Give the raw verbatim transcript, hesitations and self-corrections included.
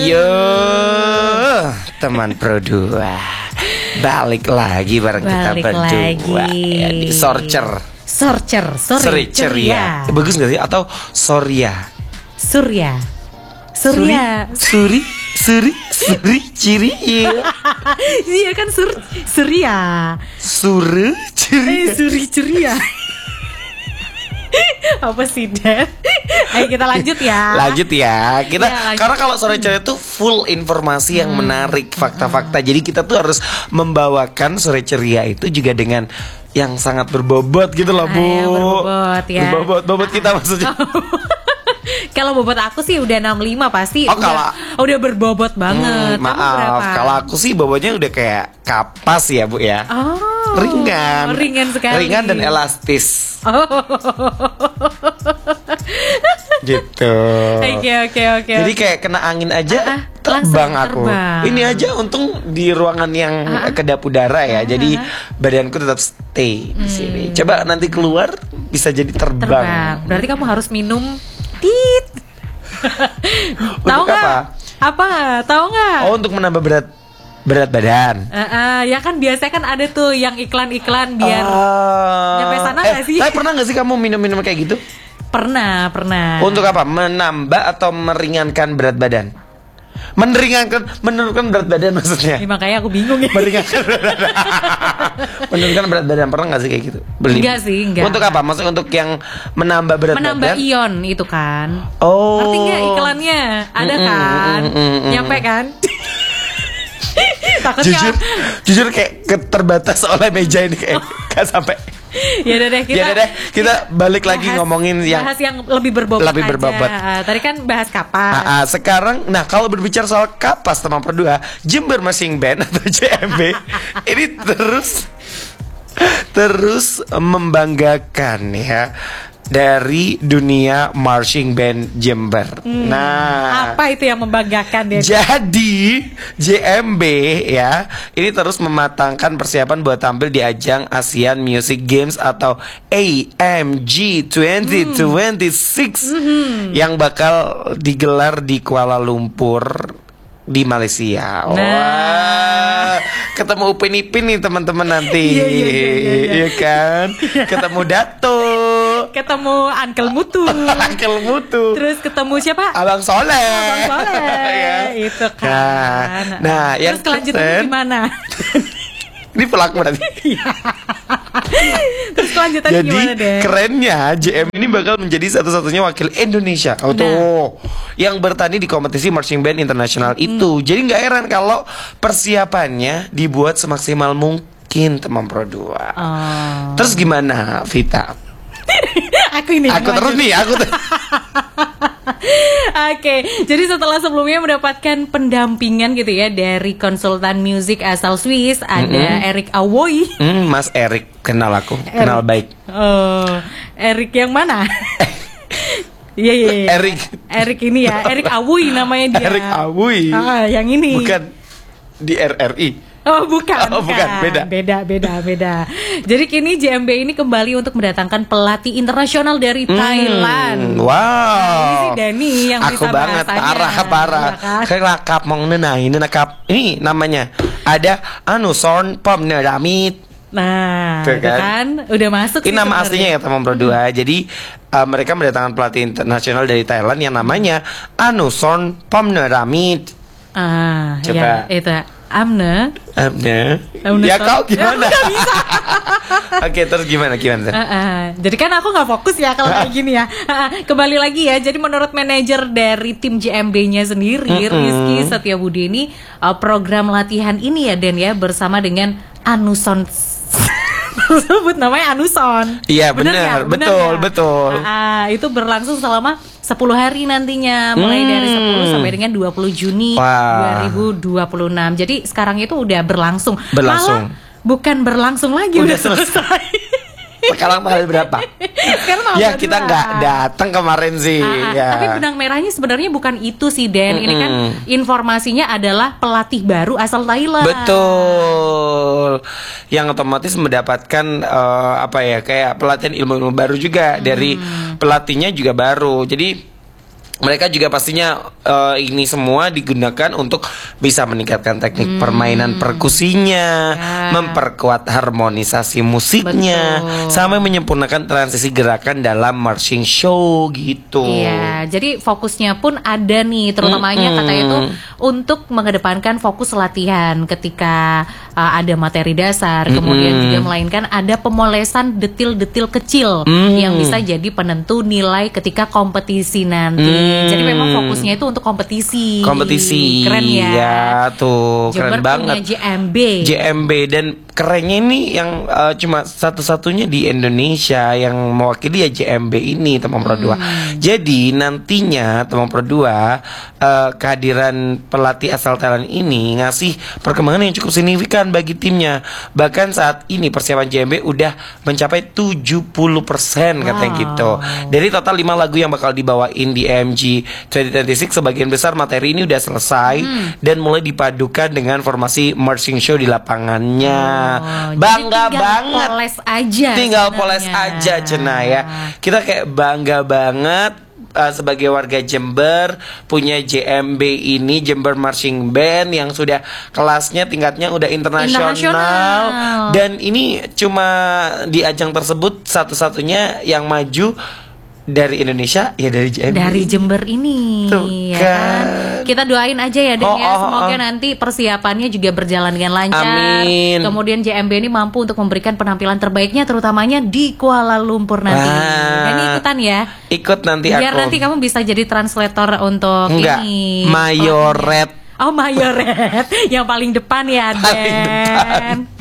Yo, teman Pro dua, balik lagi bareng kita Balik berdua lagi. ya, di Sorcer. Sorcer, sorry, Sori ceria. ceria. Bagus gak sih? Atau Soria? Surya. Surya. Suri, suri, suri, ciri. Iya kan sur Surya. Sure, ciri. Eh, suri ceria. Apa sih, Dan? Ayo kita lanjut ya. Lanjut ya. Kita Ya, lanjut. karena kalau sore ceria itu full informasi yang menarik, fakta-fakta. Jadi kita tuh harus membawakan sore ceria itu juga dengan yang sangat berbobot gitu loh, Bu. Ayo, berbobot ya. Berbobot, bobot kita maksudnya. Kalau bobot aku sih udah enam puluh lima pasti. Oh, udah, udah berbobot banget. Hmm, Kamu maaf, berapa? kalau aku sih bobotnya udah kayak kapas ya, Bu ya. Oh, Ringan. Ringan sekali. Ringan dan elastis. Oh. Gitu. Oke oke oke. Jadi kayak kena angin aja Ah, ah, terbang langsung aku. terbang. Ini aja untung di ruangan yang Ah, ah. kedap udara ya. Ah, Jadi ah. badanku tetap stay di sini. Coba nanti keluar bisa jadi terbang. terbang. Berarti kamu harus minum tit. Tahu Untuk nggak? apa? Apa? Tahu nggak? Oh, untuk menambah berat berat badan. Eh, eh, ya kan biasanya kan ada tuh yang iklan-iklan biar Ah. nyampe sana eh, nggak sih? Tapi pernah nggak sih kamu minum-minum kayak gitu? pernah pernah. Untuk apa? Menambah atau meringankan berat badan? Meringankan, menurunkan berat badan maksudnya. Ya, makanya aku bingung ya. Meringankan berat badan. Menurunkan berat badan pernah nggak sih kayak gitu? Beli. Enggak sih, enggak. Untuk apa? Maksudnya untuk yang menambah berat Menambah badan? ion itu kan. Oh. Ngerti nggak iklannya? Ada Mm-mm, kan? mm-mm, mm-mm. Nyampe kan? Takutnya. Jujur, jujur kayak keterbatas oleh meja ini kayak nggak sampai. Ya udah deh kita. Ya udah deh, kita balik lagi bahas- ngomongin yang bahas yang lebih berbobot lebih aja. berbobot. Tadi kan bahas kapas. Ah, ah, sekarang, nah kalau berbicara soal kapas teman berdua, Jember Marching Band atau J M B ini terus terus membanggakan ya dari dunia marching band Jember. Nah, Apa itu yang membanggakan dia? jadi J M B ya ini terus mematangkan persiapan buat tampil di ajang ASEAN Music Games atau A M G dua ribu dua puluh enam yang bakal digelar di Kuala Lumpur di Malaysia. Nah. Wah, ketemu Upin Ipin nih teman-teman nanti, Iya, iya, iya, iya, iya. Iya kan? Ketemu Dato, Ketemu Uncle Mutu. Uncle Mutu, Terus ketemu siapa? Abang Soleh. Abang Soleh. Ya. Itu kan. Nah, nah, yang Terus kelanjutannya keren- gimana? Ini pelaku berarti. Terus kelanjutannya Jadi gimana deh? kerennya J M ini bakal menjadi satu-satunya wakil Indonesia oh, tuh, yang bertanding di kompetisi marching band internasional itu. Jadi nggak heran kalau persiapannya dibuat semaksimal mungkin teman Pro dua. Oh. Terus gimana Vita? Aku ini. Aku terus nih, aku ter- Oke, jadi setelah sebelumnya mendapatkan pendampingan gitu ya dari konsultan musik asal Swiss, ada Eric Awoy. Hmm, Mas Erik kenal aku, kenal baik. Oh, Eric yang mana? Iya iya. iya. Eric. Eric ini ya, Eric Awoy namanya dia. Erik Awi. Ah, yang ini. Bukan di R R I. Oh bukan, Oh, bukan, beda. beda, beda, beda. Jadi kini J M B ini kembali untuk mendatangkan pelatih internasional dari Thailand. Hmm, wow. Nah, ini sih Dani yang aku bisa banget bahasanya. parah parah. Iya kan? Kayak lakap mau nenai nenakap. Ini namanya ada anu Sorn Pom Neramit. Nah, Tuh itu kan. kan udah masuk. Ini sih nama sebenarnya. aslinya ya teman berdua. Jadi uh, mereka mendatangkan pelatih internasional dari Thailand yang namanya Anu Sorn Pom Neramit. Ah, Coba. ya, itu Amne. Amne. Amne Ya Sorn. kau gimana? Ya, aku nggak bisa. Oke, terus gimana gimana? Ah, ah. Jadi kan aku nggak fokus ya kalau kayak gini ya. Ah, ah. Kembali lagi ya. Jadi menurut manajer dari tim J M B-nya sendiri, Mm-mm. Rizky Setiabudi ini, uh, program latihan ini ya Dan ya bersama dengan Anuson. Sebut namanya Anuson. Iya, Bener benar, nggak? betul, nggak? betul. Ah, ah. Itu berlangsung selama sepuluh hari nantinya, mulai Hmm. dari sepuluh sampai dengan dua puluh Juni Wah. dua ribu dua puluh enam. Jadi sekarang itu udah berlangsung. Berlangsung. Malah bukan berlangsung lagi, Udah udah, selesai. Sekarang tanggal berapa? Sekarang tanggal Ya kita dua. nggak datang kemarin sih. Ah, ah. Ya. Tapi benang merahnya sebenarnya bukan itu sih Den. Ini kan Mm-mm. informasinya adalah pelatih baru asal Thailand. Betul. Yang otomatis mendapatkan eh, apa ya kayak pelatihan ilmu-ilmu baru juga dari pelatihnya juga baru. Jadi mereka juga pastinya uh, ini semua digunakan untuk bisa meningkatkan teknik hmm. permainan perkusinya, ya. memperkuat harmonisasi musiknya, betul. sampai menyempurnakan transisi gerakan dalam marching show gitu. Iya, jadi fokusnya pun ada nih, terutamanya hmm. katanya itu untuk mengedepankan fokus latihan ketika uh, ada materi dasar, hmm. kemudian juga melainkan ada pemolesan detil-detil kecil hmm. yang bisa jadi penentu nilai ketika kompetisi nanti. Hmm. Jadi memang fokusnya itu untuk kompetisi. Kompetisi. Keren ya. Ya tuh, Jember keren banget. J M B. J M B dan kerennya ini yang uh, cuma satu-satunya di Indonesia yang mewakili ya J M B ini, teman Pro dua. Hmm. Jadi nantinya teman Pro dua uh, kehadiran pelatih asal Thailand ini ngasih perkembangan yang cukup signifikan bagi timnya. Bahkan saat ini persiapan J M B udah mencapai tujuh puluh persen katanya wow. gitu. Dari total lima lagu yang bakal dibawain di A M G dua ribu dua puluh enam, sebagian besar materi ini udah selesai hmm. dan mulai dipadukan dengan formasi marching show di lapangannya. Oh, bangga tinggal banget. Poles aja. Tinggal sebenarnya. poles aja Cena ya. Kita kayak bangga banget uh, sebagai warga Jember punya J M B ini, Jember Marching Band yang sudah kelasnya tingkatnya udah internasional. internasional. Dan ini cuma di ajang tersebut satu-satunya yang maju dari Indonesia, ya dari J M B. Dari Jember ini. Tuh, ya kan. kan? Kita doain aja ya Den oh, ya. Semoga oh, oh. nanti persiapannya juga berjalan dengan lancar. Amin. Kemudian J M B ini mampu untuk memberikan penampilan terbaiknya terutamanya di Kuala Lumpur nanti. Wah. Dan ikutan ya. Ikut nanti Biar aku. nanti kamu bisa jadi translator untuk Enggak, ini. Mayoret. Oh, Mayoret. Yang paling depan ya, Den. Paling depan.